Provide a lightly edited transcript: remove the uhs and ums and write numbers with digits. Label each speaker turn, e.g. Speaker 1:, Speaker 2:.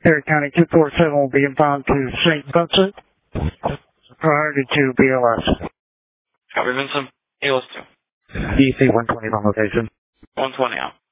Speaker 1: Perry County 247 will be inbound to St. Vincent, priority to BLS.
Speaker 2: Copy, Vincent. BLS 2.
Speaker 1: DC 120 on location.
Speaker 2: 120 out.